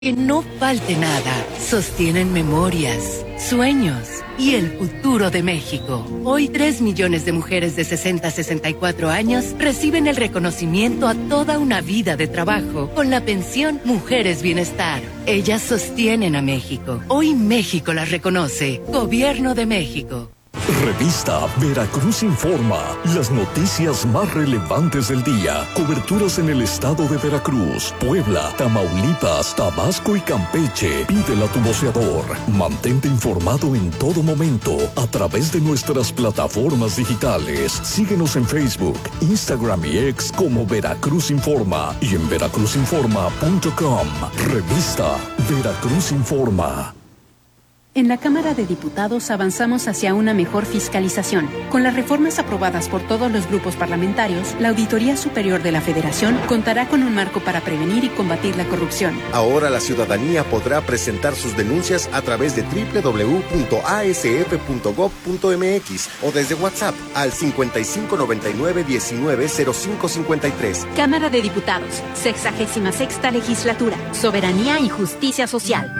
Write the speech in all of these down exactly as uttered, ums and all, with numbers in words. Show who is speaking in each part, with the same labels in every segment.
Speaker 1: Que no falte nada. Sostienen memorias, sueños y el futuro de México. Hoy tres millones de mujeres de sesenta a sesenta y cuatro años reciben el reconocimiento a toda una vida de trabajo con la pensión Mujeres Bienestar. Ellas sostienen a México. Hoy México las reconoce. Gobierno de México.
Speaker 2: Revista Veracruz Informa. Las noticias más relevantes del día. Coberturas en el estado de Veracruz, Puebla, Tamaulipas, Tabasco y Campeche. Pídela a tu voceador. Mantente informado en todo momento a través de nuestras plataformas digitales. Síguenos en Facebook, Instagram y X como Veracruz Informa y en veracruz informa punto com. Revista Veracruz Informa.
Speaker 3: En la Cámara de Diputados avanzamos hacia una mejor fiscalización. Con las reformas aprobadas por todos los grupos parlamentarios, la Auditoría Superior de la Federación contará con un marco para prevenir y combatir la corrupción.
Speaker 4: Ahora la ciudadanía podrá presentar sus denuncias a través de doble u doble u doble u punto a s f punto gob punto m x o desde WhatsApp al cincuenta y cinco noventa y nueve diecinueve cero cinco cincuenta y tres.
Speaker 3: Cámara de Diputados, sexagésima sexta legislatura, soberanía y justicia social.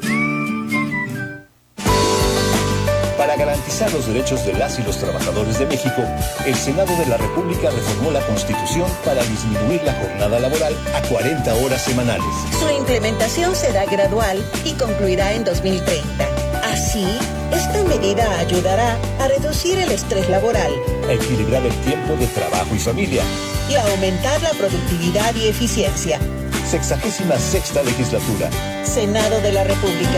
Speaker 5: Para garantizar los derechos de las y los trabajadores de México, el Senado de la República reformó la Constitución para disminuir la jornada laboral a cuarenta horas semanales.
Speaker 6: Su implementación será gradual y concluirá en dos mil treinta. Así, esta medida ayudará a reducir el estrés laboral,
Speaker 5: a equilibrar el tiempo de trabajo y familia
Speaker 6: y a aumentar la productividad y eficiencia.
Speaker 5: Sexagésima sexta legislatura.
Speaker 6: Senado de la República.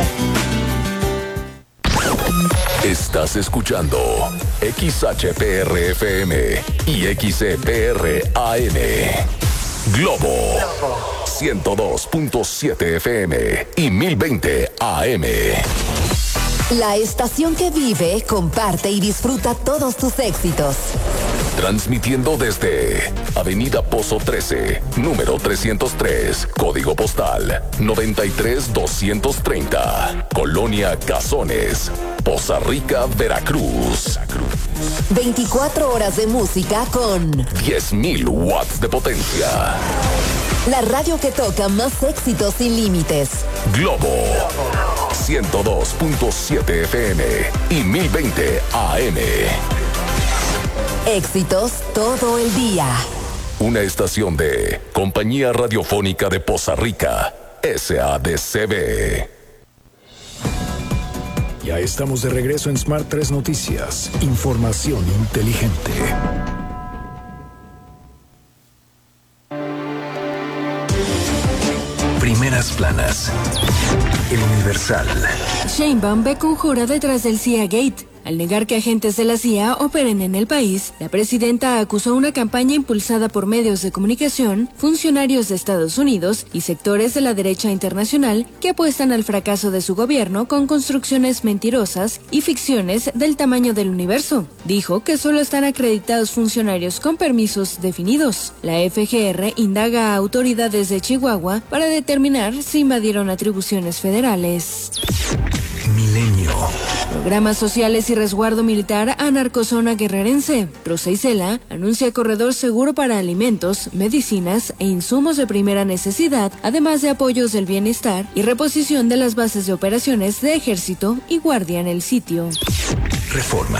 Speaker 2: Estás escuchando X H P R F M y X E P R A M. Globo ciento dos punto siete F M y mil veinte A M.
Speaker 7: La estación que vive, comparte y disfruta todos tus éxitos.
Speaker 2: Transmitiendo desde Avenida Pozo trece, número trescientos tres, código postal noventa y tres doscientos treinta, Colonia Cazones, Poza Rica, Veracruz.
Speaker 7: veinticuatro horas de música con
Speaker 2: diez mil watts de potencia.
Speaker 7: La radio que toca más éxitos sin límites.
Speaker 2: Globo ciento dos punto siete F M y mil veinte A M.
Speaker 7: Éxitos todo el día.
Speaker 2: Una estación de Compañía Radiofónica de Poza Rica, S A D C B.
Speaker 8: Ya estamos de regreso en Smart tres Noticias. Información inteligente. Primeras planas. El Universal.
Speaker 9: Sheinbaum ve conjura detrás del C I A Gate. Al negar que agentes de la C I A operen en el país, la presidenta acusó una campaña impulsada por medios de comunicación, funcionarios de Estados Unidos y sectores de la derecha internacional que apuestan al fracaso de su gobierno con construcciones mentirosas y ficciones del tamaño del universo. Dijo que solo están acreditados funcionarios con permisos definidos. La F G R indaga a autoridades de Chihuahua para determinar si invadieron atribuciones federales.
Speaker 8: Milenio.
Speaker 9: Programas sociales y resguardo militar a narcozona guerrerense. Rosa Isela anuncia corredor seguro para alimentos, medicinas e insumos de primera necesidad, además de apoyos del bienestar y reposición de las bases de operaciones de Ejército y Guardia en el sitio.
Speaker 8: Reforma.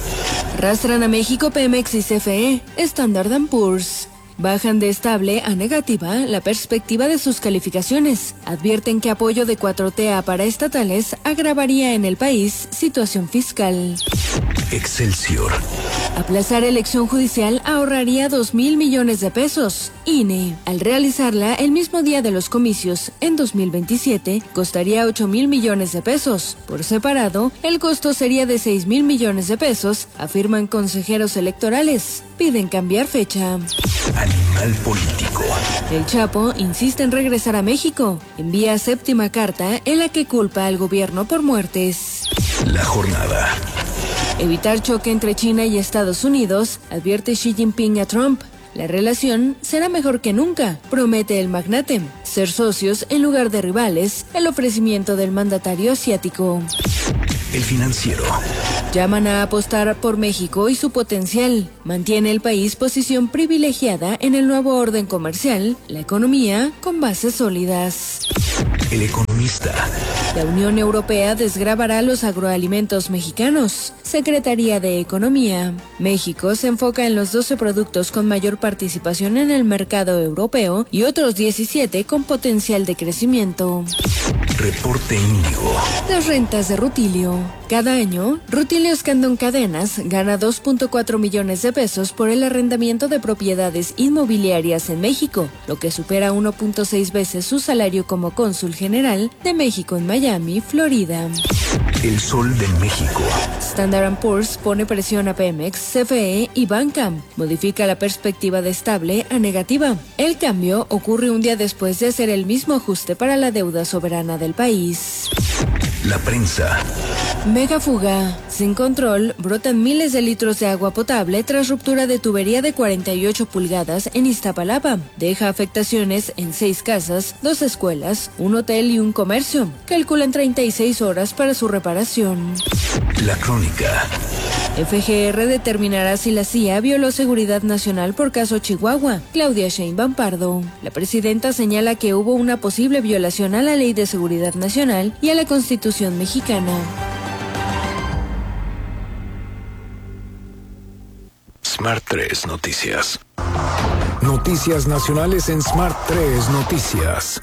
Speaker 9: Rastran a México Pemex y C F E, Standard and Poor's. Bajan de estable a negativa la perspectiva de sus calificaciones. Advierten que apoyo de cuatro T a paraestatales agravaría en el país situación fiscal.
Speaker 8: Excelsior.
Speaker 9: Aplazar elección judicial ahorraría dos mil millones de pesos. I N E, al realizarla el mismo día de los comicios en dos mil veintisiete, costaría ocho mil millones de pesos. Por separado, el costo sería de seis mil millones de pesos, afirman consejeros electorales. Piden cambiar fecha.
Speaker 8: Animal político.
Speaker 9: El Chapo insiste en regresar a México. Envía séptima carta en la que culpa al gobierno por muertes.
Speaker 8: La jornada.
Speaker 9: Evitar choque entre China y Estados Unidos, advierte Xi Jinping a Trump. La relación será mejor que nunca, promete el magnate. Ser socios en lugar de rivales, el ofrecimiento del mandatario asiático.
Speaker 8: El Financiero.
Speaker 9: Llaman a apostar por México y su potencial. Mantiene el país posición privilegiada en el nuevo orden comercial, la economía con bases sólidas.
Speaker 8: El Economista.
Speaker 9: La Unión Europea desgravará los agroalimentos mexicanos. Secretaría de Economía. México se enfoca en los doce productos con mayor participación en el mercado europeo y otros diecisiete con potencial de crecimiento.
Speaker 8: Reporte Índigo.
Speaker 9: Las rentas de Rutilio. Cada año, Rutilio Escandón Cadenas gana dos punto cuatro millones de pesos por el arrendamiento de propiedades inmobiliarias en México, lo que supera uno punto seis veces su salario como cónsul general de México en Miami, Florida.
Speaker 8: El Sol de México.
Speaker 9: Standard and Poor's pone presión a Pemex, C F E y Bancam. Modifica la perspectiva de estable a negativa. El cambio ocurre un día después de hacer el mismo ajuste para la deuda soberana del país.
Speaker 8: La prensa.
Speaker 9: Mega fuga. Sin control, brotan miles de litros de agua potable tras ruptura de tubería de cuarenta y ocho pulgadas en Iztapalapa. Deja afectaciones en seis casas, dos escuelas, un hotel y un comercio. Calculan treinta y seis horas para su reparación.
Speaker 8: La Crónica.
Speaker 9: F G R determinará si la C I A violó seguridad nacional por caso Chihuahua. Claudia Sheinbaum Pardo. La presidenta señala que hubo una posible violación a la Ley de Seguridad Nacional y a la Constitución mexicana.
Speaker 8: Smart tres Noticias. Noticias nacionales en Smart tres Noticias.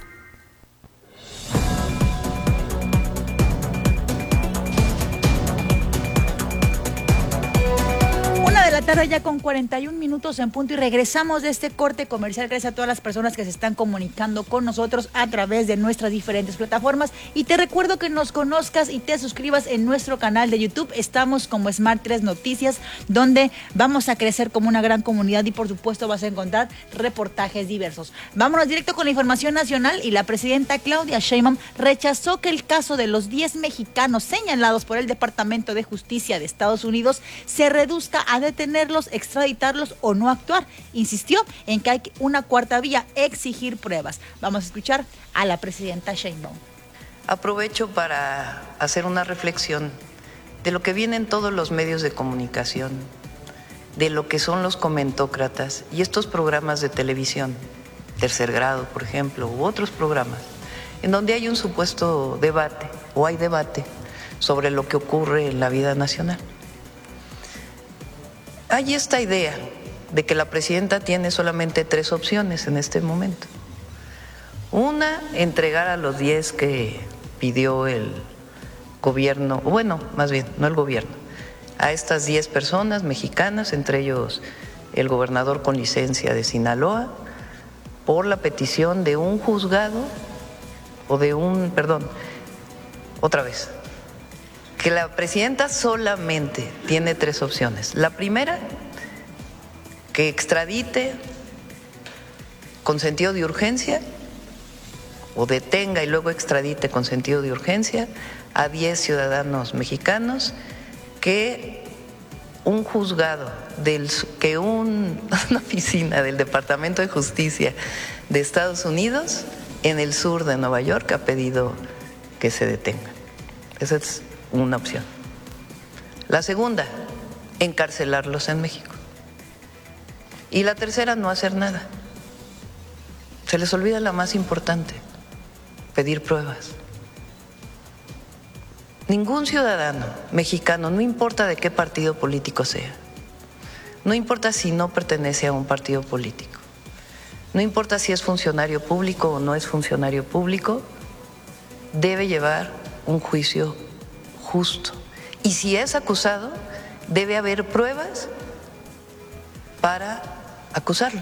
Speaker 10: La tarde ya con cuarenta y un minutos en punto y regresamos de este corte comercial. Gracias a todas las personas que se están comunicando con nosotros a través de nuestras diferentes plataformas y te recuerdo que nos conozcas y te suscribas en nuestro canal de YouTube. Estamos como Smart tres Noticias, donde vamos a crecer como una gran comunidad y por supuesto vas a encontrar reportajes diversos. Vámonos directo con la información nacional y la presidenta Claudia Sheinbaum rechazó que el caso de los diez mexicanos señalados por el Departamento de Justicia de Estados Unidos se reduzca a detenerlos, extraditarlos o no actuar. Insistió en que hay una cuarta vía, exigir pruebas. Vamos a escuchar a la presidenta Sheinbaum.
Speaker 11: Aprovecho para hacer una reflexión de lo que viene en todos los medios de comunicación, de lo que son los comentócratas y estos programas de televisión, Tercer Grado, por ejemplo, u otros programas, en donde hay un supuesto debate o hay debate sobre lo que ocurre en la vida nacional. Hay esta idea de que la presidenta tiene solamente tres opciones en este momento. Una, entregar a los diez que pidió el gobierno, bueno, más bien, no el gobierno, a estas diez personas mexicanas, entre ellos el gobernador con licencia de Sinaloa, por la petición de un juzgado o de un, perdón, otra vez, que la presidenta solamente tiene tres opciones. La primera, que extradite con sentido de urgencia o detenga y luego extradite con sentido de urgencia a diez ciudadanos mexicanos que un juzgado, del, que un, una oficina del Departamento de Justicia de Estados Unidos en el sur de Nueva York ha pedido que se detengan. Esa es una opción. La segunda, encarcelarlos en México. Y la tercera, no hacer nada. Se les olvida la más importante, pedir pruebas. Ningún ciudadano mexicano, no importa de qué partido político sea, no importa si no pertenece a un partido político, no importa si es funcionario público o no es funcionario público, debe llevar un juicio justo. Y si es acusado, debe haber pruebas para acusarlo.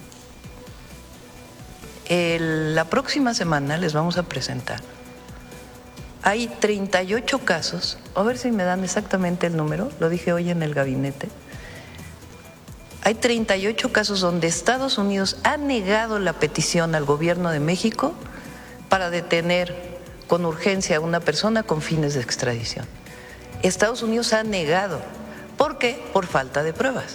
Speaker 11: El, la próxima semana les vamos a presentar. Hay treinta y ocho casos, a ver si me dan exactamente el número, lo dije hoy en el gabinete. Hay treinta y ocho casos donde Estados Unidos ha negado la petición al gobierno de México para detener con urgencia a una persona con fines de extradición. Estados Unidos ha negado. ¿Por qué? Por falta de pruebas.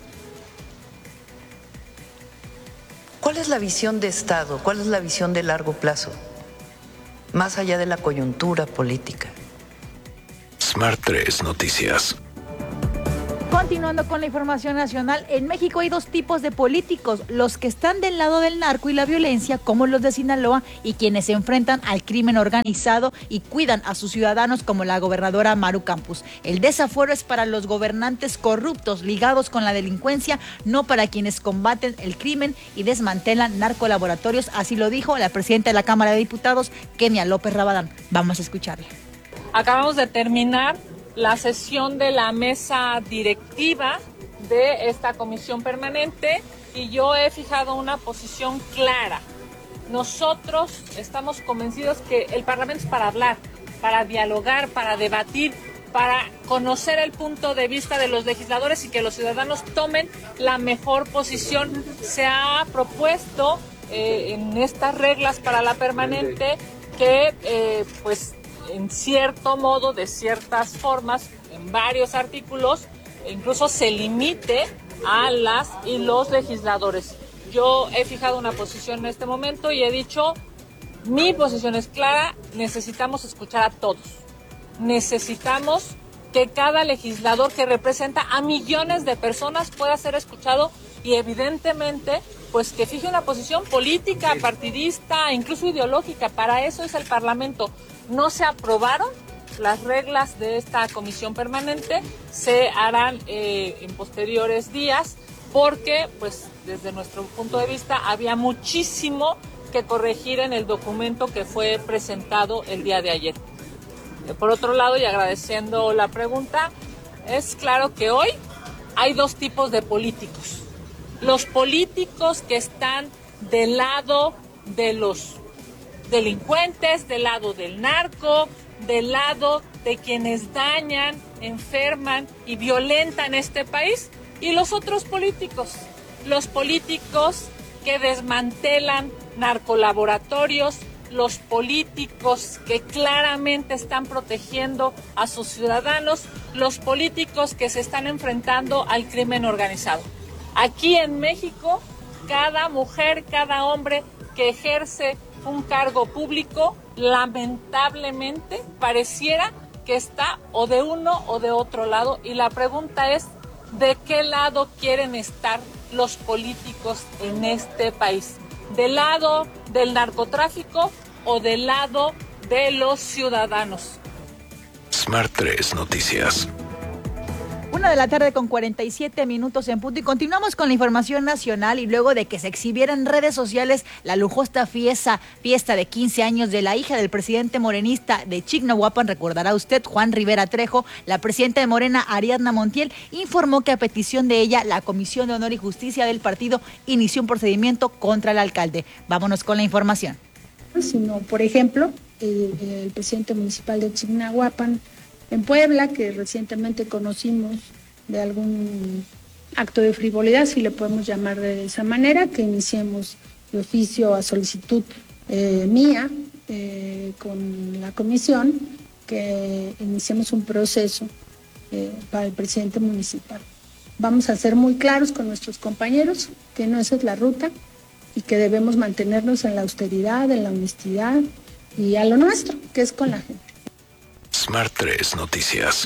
Speaker 11: ¿Cuál es la visión de Estado? ¿Cuál es la visión de largo plazo? Más allá de la coyuntura política.
Speaker 8: Smart tres Noticias.
Speaker 10: Continuando con la información nacional, en México hay dos tipos de políticos, los que están del lado del narco y la violencia, como los de Sinaloa, y quienes se enfrentan al crimen organizado y cuidan a sus ciudadanos, como la gobernadora Maru Campos. El desafuero es para los gobernantes corruptos ligados con la delincuencia, no para quienes combaten el crimen y desmantelan narcolaboratorios, así lo dijo la presidenta de la Cámara de Diputados, Kenia López Rabadán. Vamos a escucharle.
Speaker 12: Acabamos de terminar la sesión de la mesa directiva de esta comisión permanente y yo he fijado una posición clara. Nosotros estamos convencidos que el Parlamento es para hablar, para dialogar, para debatir, para conocer el punto de vista de los legisladores y que los ciudadanos tomen la mejor posición. Se ha propuesto eh, en estas reglas para la permanente que eh, pues en cierto modo, de ciertas formas, en varios artículos, incluso se limite a las y los legisladores. Yo he fijado una posición en este momento y he dicho, mi posición es clara, necesitamos escuchar a todos. Necesitamos que cada legislador que representa a millones de personas pueda ser escuchado y evidentemente pues que fije una posición política, partidista, incluso ideológica. Para eso es el Parlamento. No se aprobaron las reglas de esta comisión permanente, se harán eh, en posteriores días porque pues desde nuestro punto de vista había muchísimo que corregir en el documento que fue presentado el día de ayer. Por otro lado, y agradeciendo la pregunta, es claro que hoy hay dos tipos de políticos. Los políticos que están del lado de los delincuentes, del lado del narco, del lado de quienes dañan, enferman y violentan este país, y los otros políticos, los políticos que desmantelan narcolaboratorios, los políticos que claramente están protegiendo a sus ciudadanos, los políticos que se están enfrentando al crimen organizado. Aquí en México, cada mujer, cada hombre que ejerce un cargo público, lamentablemente, pareciera que está o de uno o de otro lado. Y la pregunta es, ¿de qué lado quieren estar los políticos en este país? ¿Del lado del narcotráfico o del lado de los ciudadanos?
Speaker 8: Smart tres Noticias.
Speaker 10: Una de la tarde con cuarenta y siete minutos en punto y continuamos con la información nacional. Y luego de que se exhibiera en redes sociales la lujosa fiesta, fiesta de quince años de la hija del presidente morenista de Chignahuapan, recordará usted, Juan Rivera Trejo, la presidenta de Morena, Ariadna Montiel, informó que a petición de ella, la Comisión de Honor y Justicia del partido inició un procedimiento contra el alcalde. Vámonos con la información.
Speaker 13: Sino, por ejemplo, el, el presidente municipal de Chignahuapan, en Puebla, que recientemente conocimos de algún acto de frivolidad, si le podemos llamar de esa manera, que iniciemos de oficio a solicitud eh, mía eh, con la comisión, que iniciemos un proceso eh, para el presidente municipal. Vamos a ser muy claros con nuestros compañeros que no esa es la ruta y que debemos mantenernos en la austeridad, en la honestidad y a lo nuestro, que es con la gente.
Speaker 8: Smart tres Noticias.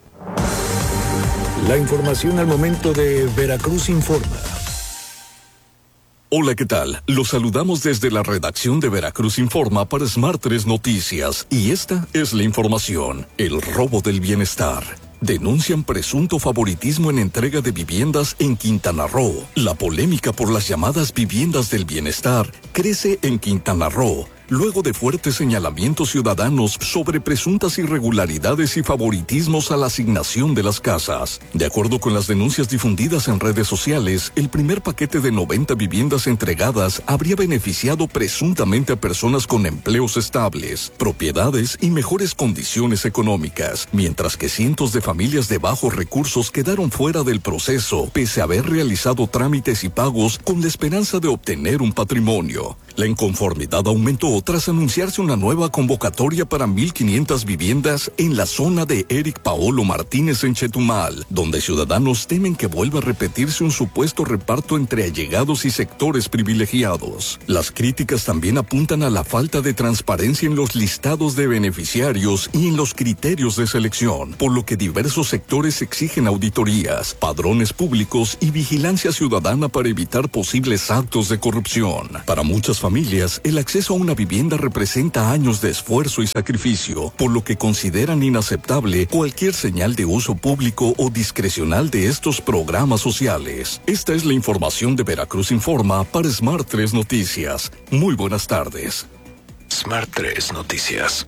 Speaker 8: La información al momento de Veracruz Informa.
Speaker 2: Hola, ¿qué tal? Los saludamos desde la redacción de Veracruz Informa para Smart tres Noticias. Y esta es la información. El robo del bienestar. Denuncian presunto favoritismo en entrega de viviendas en Quintana Roo. La polémica por las llamadas viviendas del bienestar crece en Quintana Roo, luego de fuertes señalamientos ciudadanos sobre presuntas irregularidades y favoritismos a la asignación de las casas. De acuerdo con las denuncias difundidas en redes sociales, el primer paquete de noventa viviendas entregadas habría beneficiado presuntamente a personas con empleos estables, propiedades y mejores condiciones económicas, mientras que cientos de familias de bajos recursos quedaron fuera del proceso, pese a haber realizado trámites y pagos con la esperanza de obtener un patrimonio. La inconformidad aumentó tras anunciarse una nueva convocatoria para mil quinientas viviendas en la zona de Eric Paolo Martínez en Chetumal, donde ciudadanos temen que vuelva a repetirse un supuesto reparto entre allegados y sectores privilegiados. Las críticas también apuntan a la falta de transparencia en los listados de beneficiarios y en los criterios de selección, por lo que diversos sectores exigen auditorías, padrones públicos y vigilancia ciudadana para evitar posibles actos de corrupción. Para muchas familias, el acceso a una vivienda representa años de esfuerzo y sacrificio, por lo que consideran inaceptable cualquier señal de uso público o discrecional de estos programas sociales. Esta es la información de Veracruz Informa para Smart tres Noticias. Muy buenas tardes.
Speaker 8: Smart tres Noticias.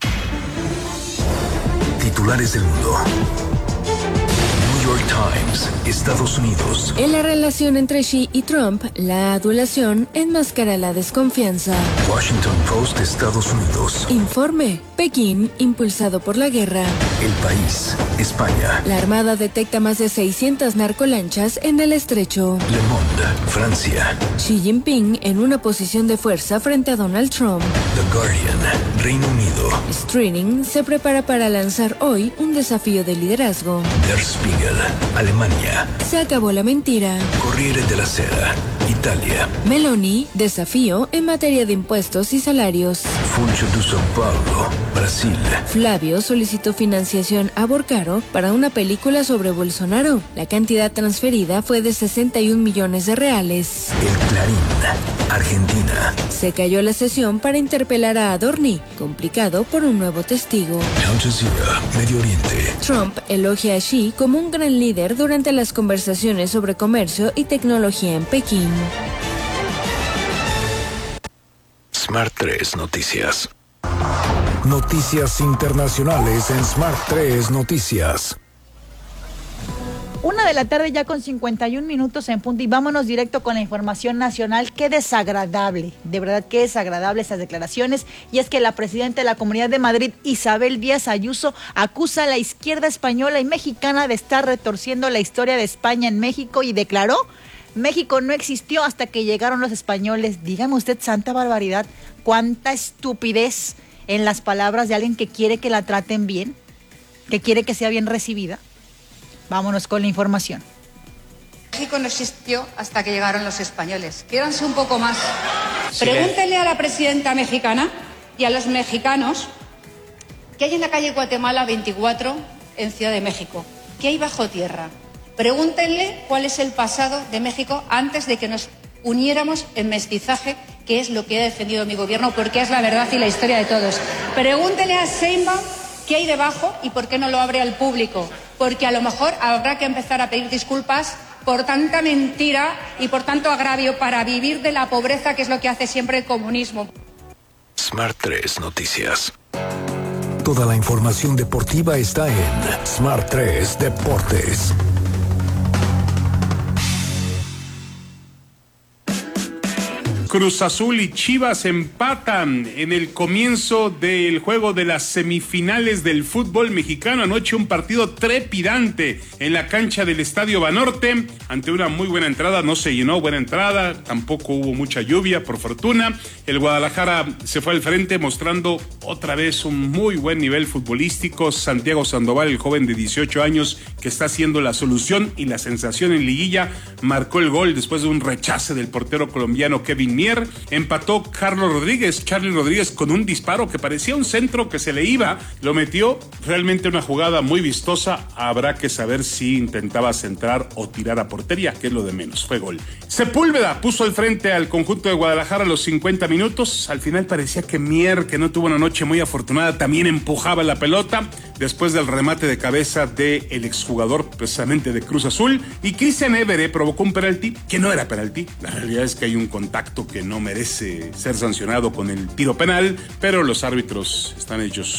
Speaker 8: Titulares del mundo. New York Times, Estados Unidos.
Speaker 9: En la relación entre Xi y Trump, la adulación enmascara la desconfianza.
Speaker 8: Washington Post, Estados Unidos.
Speaker 9: Informe. Pekín, impulsado por la guerra.
Speaker 8: El País, España.
Speaker 9: La Armada detecta más de seiscientas narcolanchas en el estrecho.
Speaker 8: Le Monde, Francia.
Speaker 9: Xi Jinping en una posición de fuerza frente a Donald Trump.
Speaker 8: The Guardian, Reino Unido.
Speaker 9: Streaming se prepara para lanzar hoy un desafío de liderazgo.
Speaker 8: Der Spiegel, Alemania.
Speaker 9: Se acabó la mentira.
Speaker 8: Corriere della Sera, Italia.
Speaker 9: Meloni, desafío en materia de impuestos y salarios.
Speaker 8: Funcho de São Paulo, Brasil.
Speaker 9: Flavio solicitó financiación a Borcaro para una película sobre Bolsonaro. La cantidad transferida fue de sesenta y un millones de reales.
Speaker 8: El Clarín, Argentina.
Speaker 9: Se cayó la sesión para interpelar a Adorni, complicado por un nuevo testigo.
Speaker 8: Al Jazeera, Medio Oriente.
Speaker 9: Trump elogia a Xi como un gran líder durante las conversaciones sobre comercio y tecnología en Pekín.
Speaker 8: Smart tres Noticias. Noticias internacionales en Smart tres Noticias.
Speaker 10: Una de la tarde ya con cincuenta y un minutos en punto y vámonos directo con la información nacional. Qué desagradable, de verdad qué desagradable esas declaraciones. Y es que la presidenta de la Comunidad de Madrid, Isabel Díaz Ayuso, acusa a la izquierda española y mexicana de estar retorciendo la historia de España en México y declaró: México no existió hasta que llegaron los españoles. Dígame usted, santa barbaridad, cuánta estupidez en las palabras de alguien que quiere que la traten bien, que quiere que sea bien recibida. Vámonos con la información.
Speaker 14: México no existió hasta que llegaron los españoles. Quiéranse un poco más. Sí. Pregúntenle a la presidenta mexicana y a los mexicanos qué hay en la calle Guatemala veinticuatro en Ciudad de México. ¿Qué hay bajo tierra? Pregúntenle cuál es el pasado de México antes de que nos uniéramos en mestizaje, que es lo que ha defendido mi gobierno, porque es la verdad y la historia de todos. Pregúntenle a Sheinbaum qué hay debajo y por qué no lo abre al público. Porque a lo mejor habrá que empezar a pedir disculpas por tanta mentira y por tanto agravio para vivir de la pobreza, que es lo que hace siempre el comunismo.
Speaker 8: Smart tres Noticias. Toda la información deportiva está en Smart tres Deportes.
Speaker 15: Cruz Azul y Chivas empatan en el comienzo del juego de las semifinales del fútbol mexicano. Anoche un partido trepidante en la cancha del Estadio Banorte. Ante una muy buena entrada, no se llenó buena entrada, tampoco hubo mucha lluvia, por fortuna. El Guadalajara se fue al frente mostrando otra vez un muy buen nivel futbolístico. Santiago Sandoval, el joven de dieciocho años que está siendo la solución y la sensación en liguilla, marcó el gol después de un rechace del portero colombiano Kevin Mier. Empató Carlos Rodríguez, Charly Rodríguez, con un disparo que parecía un centro que se le iba, lo metió. Realmente una jugada muy vistosa. Habrá que saber si intentaba centrar o tirar a portería, que es lo de menos. Fue gol. Sepúlveda puso al frente al conjunto de Guadalajara a los cincuenta minutos. Al final parecía que Mier, que no tuvo una noche muy afortunada, también empujaba la pelota después del remate de cabeza del exjugador precisamente de Cruz Azul. Y Christian Évere provocó un penalti que no era penalti. La realidad es que hay un contacto que no merece ser sancionado con el tiro penal, pero los árbitros están hechos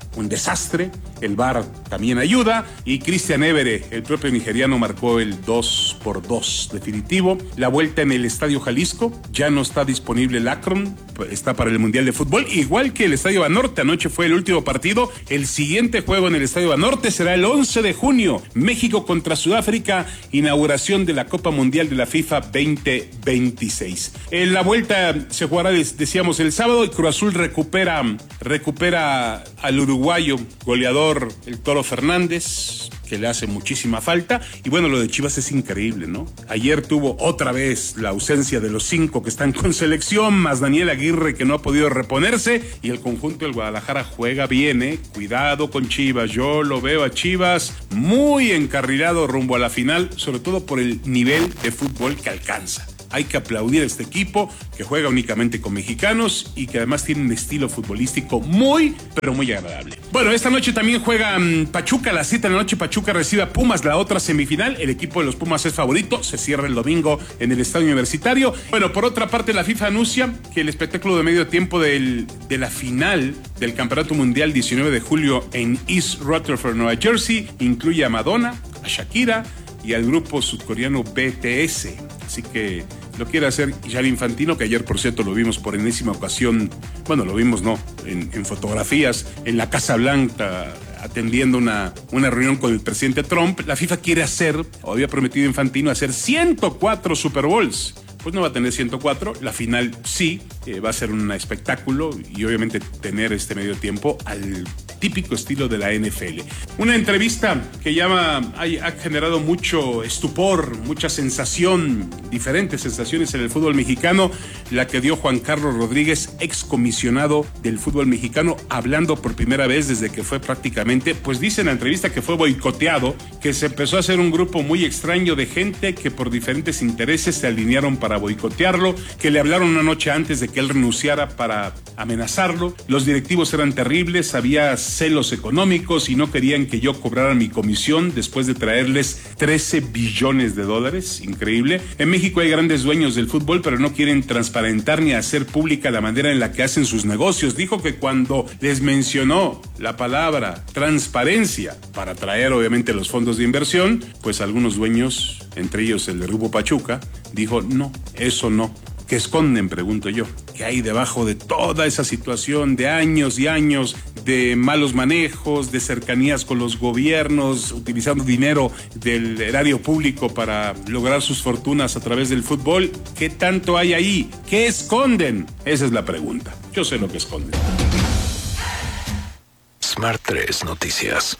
Speaker 15: un desastre. El V A R también ayuda. Y Christian Evere, el propio nigeriano, marcó el dos por dos definitivo. La vuelta en el Estadio Jalisco. Ya no está disponible el Akron. Está para el Mundial de Fútbol. Igual que el Estadio Banorte. Anoche fue el último partido. El siguiente juego en el Estadio Banorte será el once de junio. México contra Sudáfrica. Inauguración de la Copa Mundial de la FIFA veinte veintiséis. En la vuelta se jugará, decíamos, el sábado. Y Cruz Azul recupera, recupera al uruguayo goleador, el Toro Fernández, que le hace muchísima falta. Y bueno, lo de Chivas es increíble, ¿no? Ayer tuvo otra vez la ausencia de los cinco que están con selección, más Daniel Aguirre, que no ha podido reponerse, y el conjunto del Guadalajara juega bien, ¿eh? Cuidado con Chivas. Yo lo veo a Chivas muy encarrilado rumbo a la final, sobre todo por el nivel de fútbol que alcanza. Hay que aplaudir a este equipo que juega únicamente con mexicanos y que además tiene un estilo futbolístico muy, pero muy agradable. Bueno, esta noche también juega um, Pachuca a las siete de la noche. Pachuca recibe a Pumas, la otra semifinal. El equipo de los Pumas es favorito. Se cierra el domingo en el Estadio Universitario. Bueno, por otra parte, la FIFA anuncia que el espectáculo de medio tiempo del, de la final del Campeonato Mundial diecinueve de julio en East Rutherford, Nueva Jersey, incluye a Madonna, a Shakira y al grupo sudcoreano B T S. Así que lo quiere hacer Gianni Infantino, que ayer, por cierto, lo vimos por enésima ocasión. Bueno, lo vimos, no, en, en fotografías, en la Casa Blanca, atendiendo una, una reunión con el presidente Trump. La FIFA quiere hacer, o había prometido Infantino, hacer ciento cuatro Super Bowls. Pues no va a tener ciento cuatro, la final sí, eh, va a ser un espectáculo y obviamente tener este medio tiempo al típico estilo de la N F L. Una entrevista que llama, ha, ha generado mucho estupor, mucha sensación, diferentes sensaciones en el fútbol mexicano, la que dio Juan Carlos Rodríguez, excomisionado del fútbol mexicano, hablando por primera vez desde que fue prácticamente, pues dice en la entrevista que fue boicoteado, que se empezó a hacer un grupo muy extraño de gente que por diferentes intereses se alinearon para boicotearlo, que le hablaron una noche antes de que él renunciara para amenazarlo. Los directivos eran terribles, había celos económicos y no querían que yo cobrara mi comisión después de traerles trece billones de dólares. Increíble. En México hay grandes dueños del fútbol, pero no quieren transparentar ni hacer pública la manera en la que hacen sus negocios. Dijo que cuando les mencionó la palabra transparencia para traer obviamente los fondos de inversión, pues algunos dueños, entre ellos el de Grupo Pachuca, dijo no, eso no. ¿Qué esconden? Pregunto yo. ¿Qué hay debajo de toda esa situación de años y años de malos manejos, de cercanías con los gobiernos, utilizando dinero del erario público para lograr sus fortunas a través del fútbol? ¿Qué tanto hay ahí? ¿Qué esconden? Esa es la pregunta. Yo sé lo que esconden.
Speaker 8: Smart tres Noticias.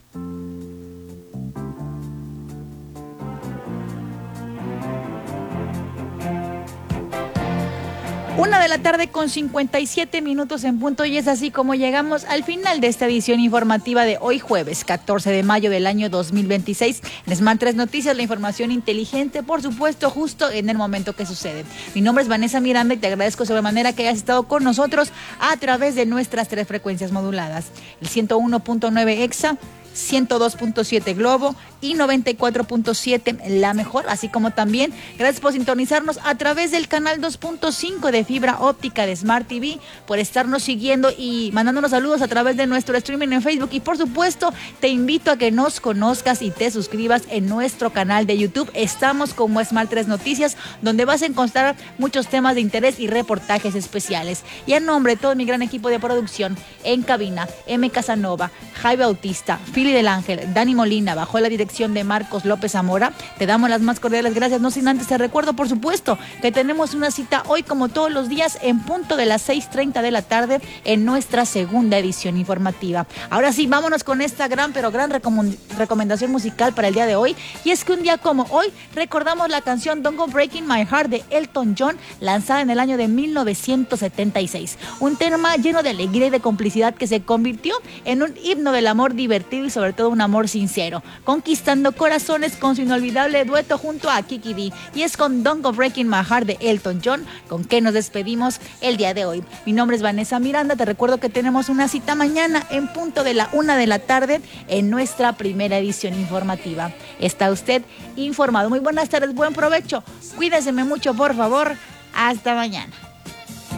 Speaker 10: Una de la tarde con cincuenta y siete minutos en punto, y es así como llegamos al final de esta edición informativa de hoy jueves catorce de mayo del año dos mil veintiséis. En Smart tres Noticias, la información inteligente, por supuesto, justo en el momento que sucede. Mi nombre es Vanessa Miranda y te agradezco sobremanera que hayas estado con nosotros a través de nuestras tres frecuencias moduladas. El ciento uno punto nueve Exa, ciento dos punto siete Globo y noventa y cuatro punto siete La Mejor, así como también gracias por sintonizarnos a través del canal dos punto cinco de fibra óptica de Smart T V, por estarnos siguiendo y mandándonos saludos a través de nuestro streaming en Facebook, y por supuesto te invito a que nos conozcas y te suscribas en nuestro canal de YouTube. Estamos como Smart tres Noticias, donde vas a encontrar muchos temas de interés y reportajes especiales. Y a nombre de todo mi gran equipo de producción, en cabina, M. Casanova, Jaime Bautista, Fili del Ángel, Dani Molina, bajo la dirección de Marcos López Zamora, te damos las más cordiales gracias. No sin antes te recuerdo, por supuesto, que tenemos una cita hoy como todos los días en punto de las seis treinta de la tarde en nuestra segunda edición informativa. Ahora sí, vámonos con esta gran pero gran recom- recomendación musical para el día de hoy, y es que un día como hoy recordamos la canción Don't Go Breaking My Heart de Elton John, lanzada en el año de mil novecientos setenta y seis, un tema lleno de alegría y de complicidad que se convirtió en un himno del amor divertido y sobre todo un amor sincero, conquistando corazones con su inolvidable dueto junto a Kiki D. Y es con Don't Go Breaking My Heart de Elton John con que nos despedimos el día de hoy. Mi nombre es Vanessa Miranda, te recuerdo que tenemos una cita mañana en punto de la una de la tarde en nuestra primera edición informativa. Está usted informado. Muy buenas tardes, buen provecho, cuídeseme mucho por favor, hasta mañana.